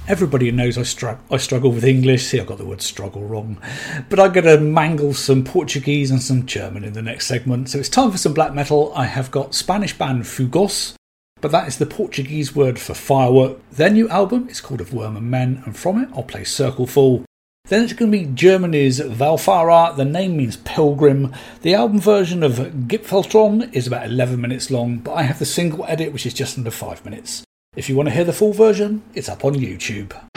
Everybody knows I struggle with English. See, I got the word struggle wrong. But I'm going to mangle some Portuguese and some German in the next segment. So it's time for some black metal. I have got Spanish band Fugos, but that is the Portuguese word for firework. Their new album is called Of Worm and Men, and from it I'll play Circle Full. Then it's going to be Germany's Valfara. The name means pilgrim. The album version of Gipfeltron is about 11 minutes long, but I have the single edit, which is just under 5 minutes. If you want to hear the full version, it's up on YouTube.